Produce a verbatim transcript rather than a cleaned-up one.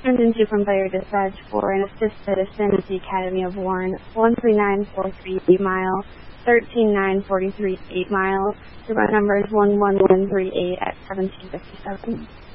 Engine two from player dispatch for an assist to descend at the Academy of Warren, one three nine four three eight mile, thirteen nine forty-three eight mile. The route number is one one one three eight at seventeen fifty-seven.